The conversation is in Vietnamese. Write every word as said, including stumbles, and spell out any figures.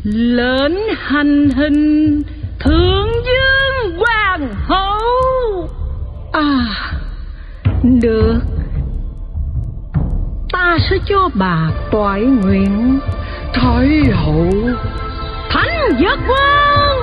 Lên hành hình thượng dương hoàng hậu. À, được, ta sẽ cho bà toại nguyện. Thái hậu. Thánh Vật Quân.